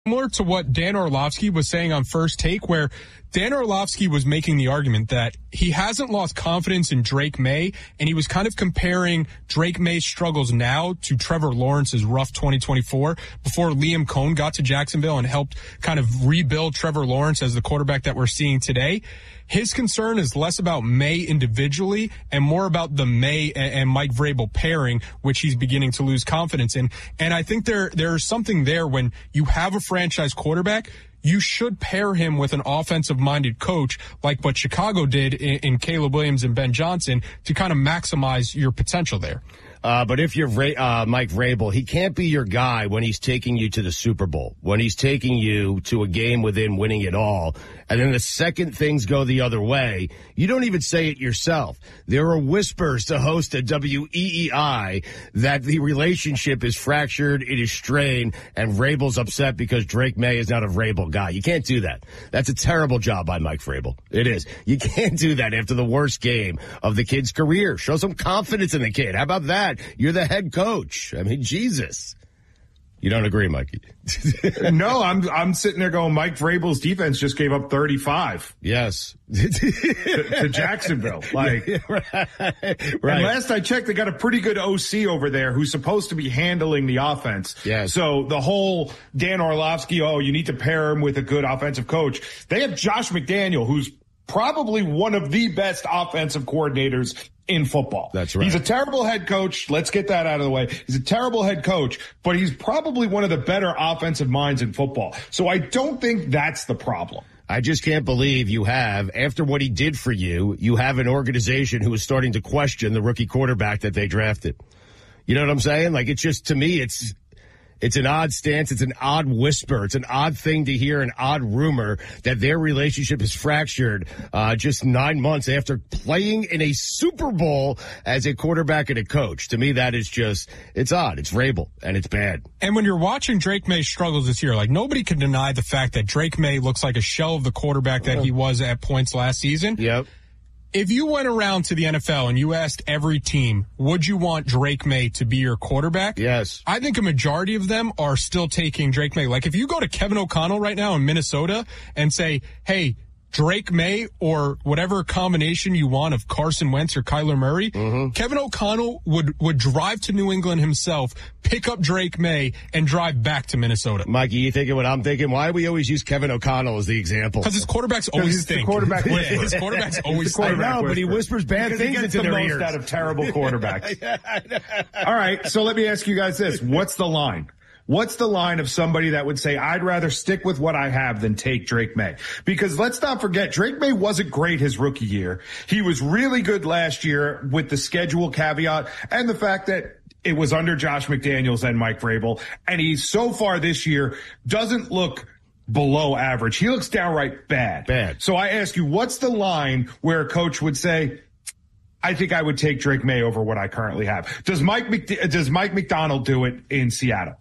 Similar to what Dan Orlovsky was saying on First Take, where Dan Orlovsky was making the argument that he hasn't lost confidence in Drake May, and he was kind of comparing Drake May's struggles now to Trevor Lawrence's rough 2024 before Liam Cohn got to Jacksonville and helped kind of rebuild Trevor Lawrence as the quarterback that we're seeing today. His concern is less about May individually and more about the May and Mike Vrabel pairing, which he's beginning to lose confidence in. And I think there's something there when you have a franchise quarterback, you should pair him with an offensive-minded coach like what Chicago did in Caleb Williams and Ben Johnson to kind of maximize your potential there. But if you're Mike Vrabel, he can't be your guy when he's taking you to the Super Bowl, when he's taking you to a game within winning it all. And then the second things go the other way, you don't even say it yourself. There are whispers to host at WEEI that the relationship is fractured, it is strained, and Vrabel's upset because Drake May is not a Vrabel guy. You can't do that. That's a terrible job by Mike Vrabel. It is. You can't do that after the worst game of the kid's career. Show some confidence in the kid. How about that? You're the head coach. I mean, Jesus. You don't agree, Mikey? No, I'm sitting there going, Mike Vrabel's defense just gave up 35. Yes. to Jacksonville. Like, right. And last I checked, they got a pretty good OC over there who's supposed to be handling the offense. Yes. So the whole Dan Orlovsky, you need to pair him with a good offensive coach. They have Josh McDaniel, who's probably one of the best offensive coordinators in football. That's right. He's a terrible head coach. Let's get that out of the way. He's a terrible head coach, but he's probably one of the better offensive minds in football. So I don't think that's the problem. I just can't believe you have, after what he did for you, you have an organization who is starting to question the rookie quarterback that they drafted. You know what I'm saying? Like, it's just, to me, it's an odd stance. It's an odd whisper. It's an odd thing to hear, an odd rumor that their relationship is fractured just 9 months after playing in a Super Bowl as a quarterback and a coach. To me, that is just, it's odd. It's Vrabel, and it's bad. And when you're watching Drake May's struggles this year, like, nobody can deny the fact that Drake May looks like a shell of the quarterback that he was at points last season. Yep. If you went around to the NFL and you asked every team, would you want Drake May to be your quarterback? Yes. I think a majority of them are still taking Drake May. Like, if you go to Kevin O'Connell right now in Minnesota and say, hey, Drake May or whatever combination you want of Carson Wentz or Kyler Murray, Kevin O'Connell would drive to New England himself, pick up Drake May, and drive back to Minnesota. Mikey, you thinking what I'm thinking? Why do we always use Kevin O'Connell as the example? Because his quarterbacks always stink. Quarterback his quarterbacks always stink. I know, but he whispers bad things into their ears. Out of terrible quarterbacks. All right, so let me ask you guys this. What's the line? What's the line of somebody that would say, I'd rather stick with what I have than take Drake May? Because let's not forget, Drake May wasn't great his rookie year. He was really good last year with the schedule caveat and the fact that it was under Josh McDaniels and Mike Vrabel. And he so far this year doesn't look below average. He looks downright bad. So I ask you, what's the line where a coach would say, I think I would take Drake May over what I currently have? Does Mike McDonald do it in Seattle?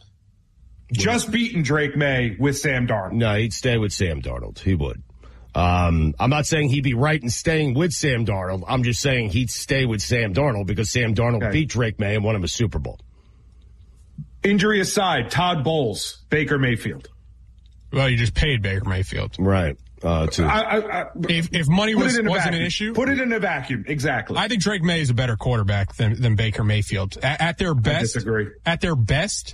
Just beating Drake May with Sam Darnold. No, he'd stay with Sam Darnold. He would. I'm not saying he'd be right in staying with Sam Darnold. I'm just saying he'd stay with Sam Darnold because Sam Darnold beat Drake May and won him a Super Bowl. Injury aside, Todd Bowles, Baker Mayfield. Well, you just paid Baker Mayfield. Right. If money wasn't an issue. Put it in a vacuum. Exactly. I think Drake May is a better quarterback than Baker Mayfield. At their best. I disagree. At their best.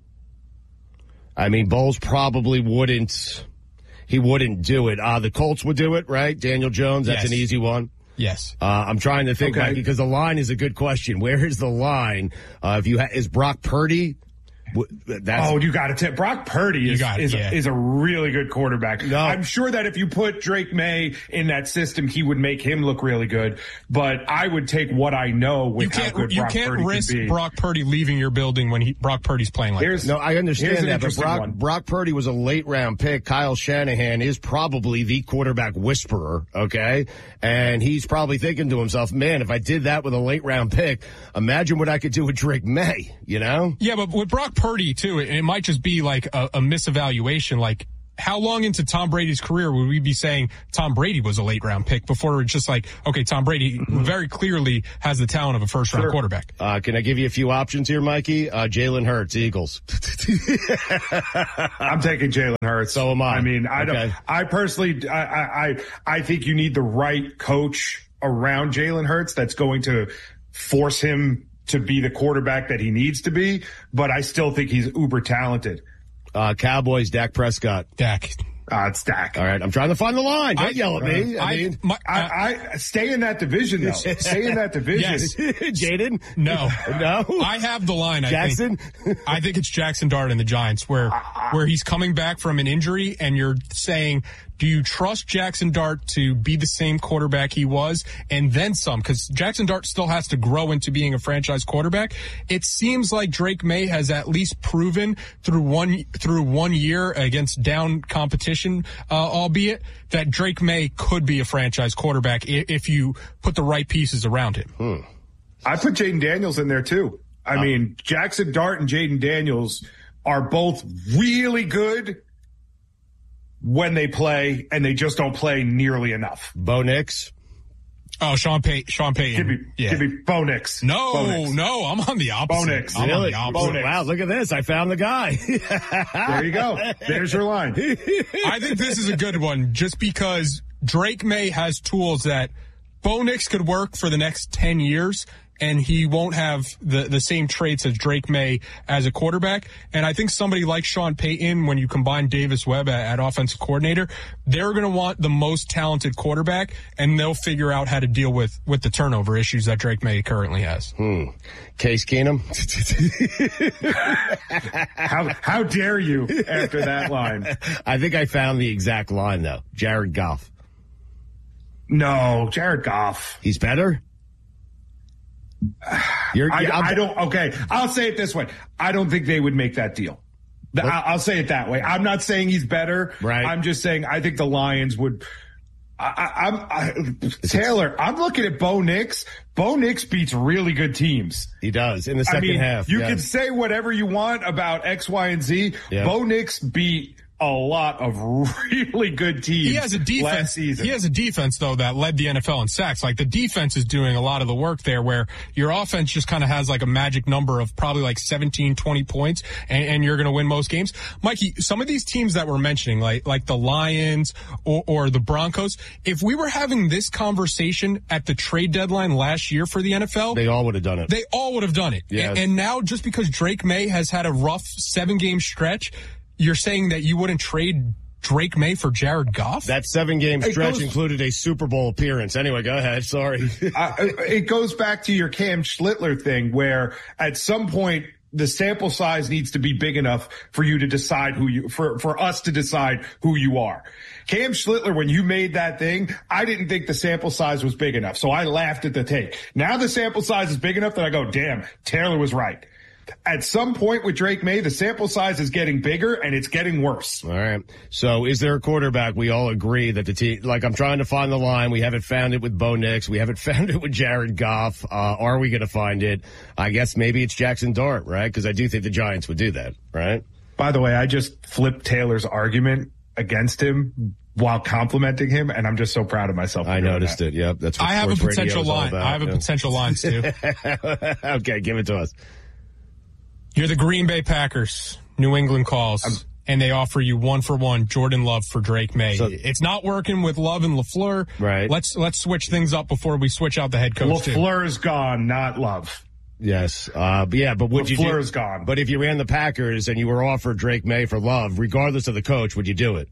I mean, Bowles probably wouldn't do it. The Colts would do it, right? Daniel Jones, that's an easy one. Yes. I'm trying to think, Mikey, because the line is a good question. Where is the line? Is Brock Purdy? You got to tip. Brock Purdy is a really good quarterback. No. I'm sure that if you put Drake May in that system, he would make him look really good. But I would take what I know with how good Brock Purdy can be. You can't risk Brock Purdy leaving your building when Brock Purdy's playing like this. No, I understand that, but Brock Purdy was a late-round pick. Kyle Shanahan is probably the quarterback whisperer, okay? And he's probably thinking to himself, man, if I did that with a late-round pick, imagine what I could do with Drake May, you know? Yeah, but with Brock Purdy, too, it might just be like a misevaluation. Like, how long into Tom Brady's career would we be saying Tom Brady was a late round pick before it's just like, okay, Tom Brady very clearly has the talent of a first round quarterback? Can I give you a few options here, Mikey? Jalen Hurts, Eagles. I'm taking Jalen Hurts. So am I. I mean, Okay. I personally, I think you need the right coach around Jalen Hurts that's going to force him to be the quarterback that he needs to be, but I still think he's uber talented. Cowboys, Dak Prescott. Dak. It's Dak. All right, I'm trying to find the line. Don't yell at me. I stay in that division though. Stay in that division. Yes. Jaden? No. No? I have the line. Jackson? I think it's Jackson Dart and the Giants where he's coming back from an injury and you're saying, do you trust Jackson Dart to be the same quarterback he was and then some? Because Jackson Dart still has to grow into being a franchise quarterback. It seems like Drake May has at least proven through one year against down competition, albeit that Drake May could be a franchise quarterback if you put the right pieces around him. I put Jaden Daniels in there too. I mean, Jackson Dart and Jaden Daniels are both really good when they play, and they just don't play nearly enough. Bo Nix? Oh, Sean Payton. Give me Bo Nix. No, no, I'm on the opposite. Bo Nix. I'm Really? on the opposite. Wow, look at this. I found the guy. There you go. There's your line. I think this is a good one just because Drake May has tools that Bo Nix could work for the next 10 years. And he won't have the same traits as Drake May as a quarterback. And I think somebody like Sean Payton, when you combine Davis Webb at offensive coordinator, they're going to want the most talented quarterback, and they'll figure out how to deal with the turnover issues that Drake May currently has. Case Keenum? How dare you after that line? I think I found the exact line, though. Jared Goff. No, Jared Goff. He's better? I don't. Okay, I'll say it this way. I don't think they would make that deal. I'll say it that way. I'm not saying he's better. Right. I'm just saying I think the Lions would. Taylor, I'm looking at Bo Nix. Bo Nix beats really good teams. He does in the second half. You can say whatever you want about X, Y, and Z. Yeah. Bo Nix beat a lot of really good teams. He has a defense. Last season. He has a defense though that led the NFL in sacks. Like the defense is doing a lot of the work there, where your offense just kind of has like a magic number of probably like 17, 20 points, and you're going to win most games. Mikey, some of these teams that we're mentioning, like the Lions or the Broncos, if we were having this conversation at the trade deadline last year for the NFL, they all would have done it. They all would have done it. Yes. And now just because Drake May has had a rough 7-game stretch, you're saying that you wouldn't trade Drake May for Jared Goff? That 7-game stretch included a Super Bowl appearance. Anyway, go ahead. Sorry. It goes back to your Cam Schlittler thing, where at some point the sample size needs to be big enough for you to decide for us to decide who you are. Cam Schlittler, when you made that thing, I didn't think the sample size was big enough, so I laughed at the take. Now the sample size is big enough that I go, damn, Taylor was right. At some point with Drake May, the sample size is getting bigger and it's getting worse. All right. So is there a quarterback? We all agree that the team, like I'm trying to find the line. We haven't found it with Bo Nix. We haven't found it with Jared Goff. Are we going to find it? I guess maybe it's Jackson Dart, right? Because I do think the Giants would do that, right? By the way, I just flipped Taylor's argument against him while complimenting him, and I'm just so proud of myself. I noticed it. Yep. That's what I have a sports radio potential is all line. about. I have a potential line, Stu. Okay, give it to us. You're the Green Bay Packers. New England calls, and they offer you 1-for-1 Jordan Love for Drake May. So, it's not working with Love and LaFleur. Right. Let's switch things up before we switch out the head coach. LaFleur's gone, not Love. Yes. But would you do? LaFleur's gone. But if you ran the Packers and you were offered Drake May for Love, regardless of the coach, would you do it?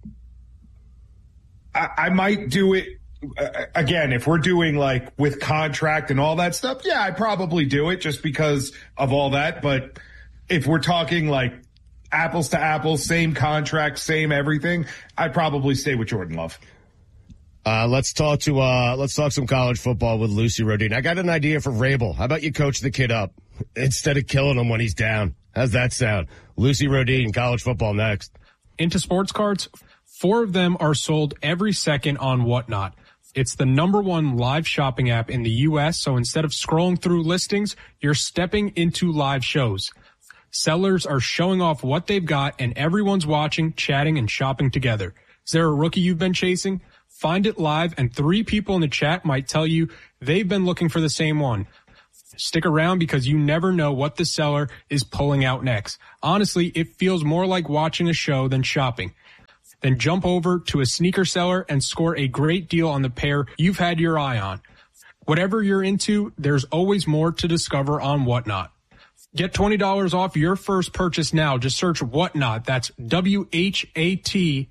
I might do it. Again, if we're doing like with contract and all that stuff, yeah, I'd probably do it just because of all that. But if we're talking like apples to apples, same contract, same everything, I'd probably stay with Jordan Love. Let's talk some college football with Lucy Rodine. I got an idea for Rabel. How about you coach the kid up instead of killing him when he's down? How's that sound? Lucy Rodine, college football next. Into sports cards, 4 of them are sold every second on Whatnot. It's the #1 live shopping app in the U.S., so instead of scrolling through listings, you're stepping into live shows. Sellers are showing off what they've got, and everyone's watching, chatting, and shopping together. Is there a rookie you've been chasing? Find it live, and 3 people in the chat might tell you they've been looking for the same one. Stick around because you never know what the seller is pulling out next. Honestly, it feels more like watching a show than shopping. Then jump over to a sneaker seller and score a great deal on the pair you've had your eye on. Whatever you're into, there's always more to discover on Whatnot. Get $20 off your first purchase now. Just search Whatnot. That's WHATNOT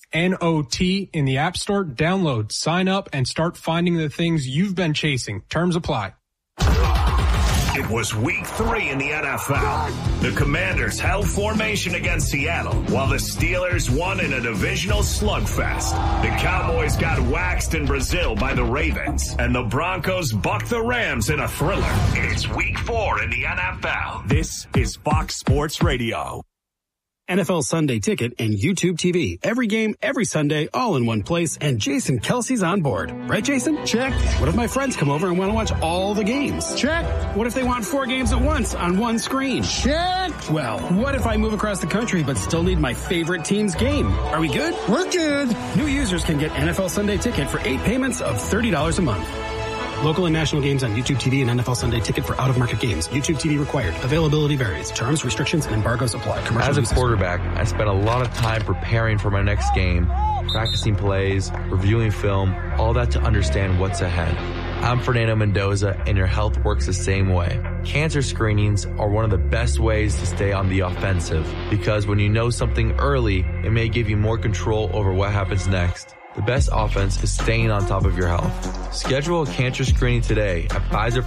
in the App Store. Download, sign up, and start finding the things you've been chasing. Terms apply. It was week 3 in the NFL. The Commanders held formation against Seattle, while the Steelers won in a divisional slugfest. The Cowboys got waxed in Brazil by the Ravens, and the Broncos bucked the Rams in a thriller. It's week 4 in the NFL. This is Fox Sports Radio. NFL Sunday Ticket and YouTube TV. Every game, every Sunday, all in one place, and Jason Kelsey's on board. Right, Jason? Check. What if my friends come over and want to watch all the games? Check. What if they want 4 games at once on one screen? Check. Well, what if I move across the country but still need my favorite team's game? Are we good? We're good. New users can get NFL Sunday Ticket for 8 payments of $30 a month. Local and national games on YouTube TV and NFL Sunday Ticket for out-of-market games. YouTube TV required. Availability varies. Terms, restrictions, and embargoes apply. As a quarterback, I spent a lot of time preparing for my next game, practicing plays, reviewing film, all that to understand what's ahead. I'm Fernando Mendoza, and your health works the same way. Cancer screenings are one of the best ways to stay on the offensive, because when you know something early, it may give you more control over what happens next. The best offense is staying on top of your health. Schedule a cancer screening today at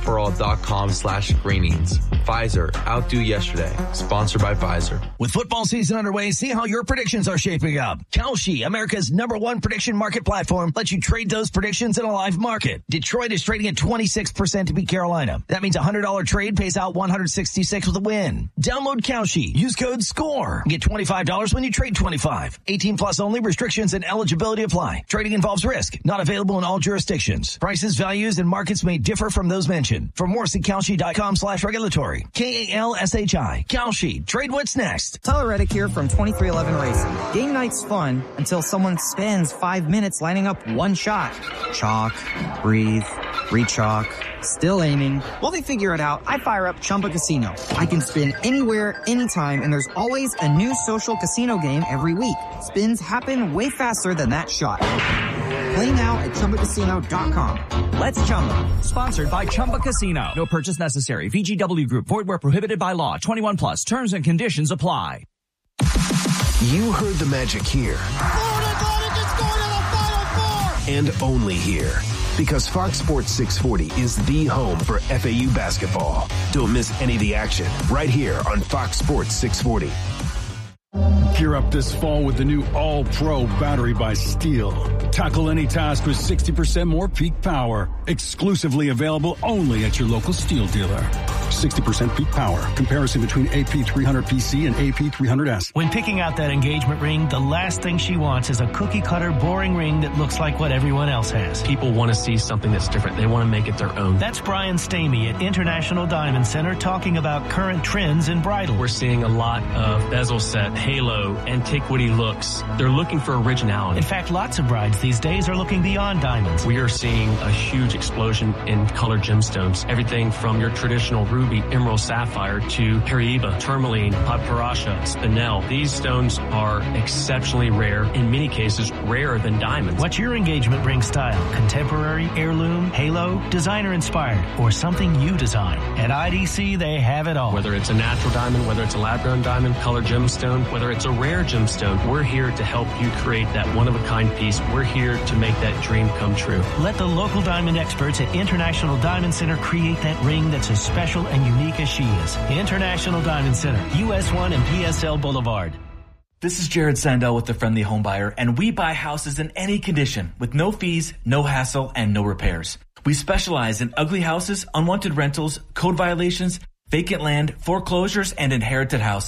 PfizerForAll.com/screenings. Pfizer, outdo yesterday. Sponsored by Pfizer. With football season underway, see how your predictions are shaping up. Kalshi, America's #1 prediction market platform, lets you trade those predictions in a live market. Detroit is trading at 26% to beat Carolina. That means a $100 trade pays out $166 with a win. Download Kalshi. Use code SCORE. Get $25 when you trade 25. 18 plus only. Restrictions and eligibility apply. Trading involves risk. Not available in all jurisdictions. Prices, values, and markets may differ from those mentioned. For more, see Kalshi.com/regulatory. KALSHI. Kalshi. Trade what's next. Tyler Reddick here from 2311 Racing. Game night's fun until someone spends 5 minutes lining up one shot. Chalk, breathe, re-chalk, still aiming. While they figure it out, I fire up Chumba Casino. I can spin anywhere, anytime, and there's always a new social casino game every week. Spins happen way faster than that shot. Play now at ChumbaCasino.com. Let's Chumba. Sponsored by Chumba Casino. No purchase necessary. VGW Group. Void where prohibited by law. 21 plus. Terms and conditions apply. You heard the magic here. Florida Atlantic is going to the Final Four. And only here. Because Fox Sports 640 is the home for FAU basketball. Don't miss any of the action right here on Fox Sports 640. Gear up this fall with the new All-Pro battery by Steel. Tackle any task with 60% more peak power. Exclusively available only at your local Steel dealer. 60% peak power. Comparison between AP300PC and AP300S. When picking out that engagement ring, the last thing she wants is a cookie-cutter, boring ring that looks like what everyone else has. People want to see something that's different. They want to make it their own. That's Brian Stamey at International Diamond Center talking about current trends in bridal. We're seeing a lot of bezel set, halo, antiquity looks. They're looking for originality. In fact, lots of brides these days are looking beyond diamonds. We are seeing a huge explosion in colored gemstones. Everything from your traditional ruby, emerald, sapphire to Paraiba, tourmaline, parasha, spinel. These stones are exceptionally rare, in many cases rarer than diamonds. What's your engagement ring style? Contemporary, heirloom, halo, designer inspired, or something you design? At IDC, they have it all. Whether it's a natural diamond, whether it's a lab-grown diamond, colored gemstone, whether it's a rare gemstone, we're here to help you create that one-of-a-kind piece. We're here to make that dream come true. Let the local diamond experts at International Diamond Center create that ring that's as special and unique as she is. International Diamond Center, US 1 and PSL Boulevard. This is Jared Sandell with The Friendly Home Buyer, and we buy houses in any condition with no fees, no hassle, and no repairs. We specialize in ugly houses, unwanted rentals, code violations, vacant land, foreclosures, and inherited houses.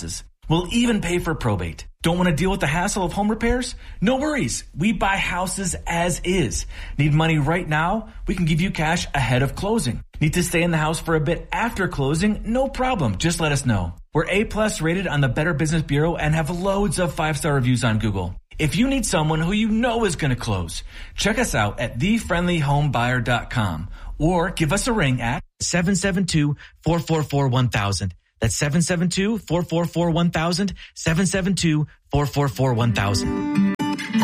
We'll even pay for probate. Don't want to deal with the hassle of home repairs? No worries. We buy houses as is. Need money right now? We can give you cash ahead of closing. Need to stay in the house for a bit after closing? No problem. Just let us know. We're A+ rated on the Better Business Bureau and have loads of 5-star reviews on Google. If you need someone who you know is going to close, check us out at thefriendlyhomebuyer.com or give us a ring at 772-444-1000. That's 772-444-1000, 772-444-1000.